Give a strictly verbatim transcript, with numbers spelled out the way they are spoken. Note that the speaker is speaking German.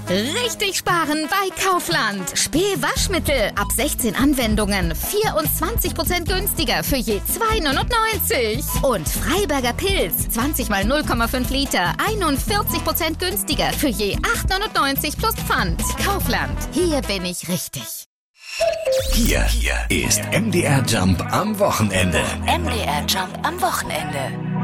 Richtig sparen bei Kaufland. Spee-Waschmittel ab sechzehn Anwendungen. vierundzwanzig Prozent günstiger für je zwei neunundneunzig. Und Freiberger Pilz. zwanzig mal null Komma fünf Liter. einundvierzig Prozent günstiger für je acht neunundneunzig plus Pfand. Kaufland. Hier bin ich richtig. Hier, hier ist M D R Jump am Wochenende. M D R Jump am Wochenende.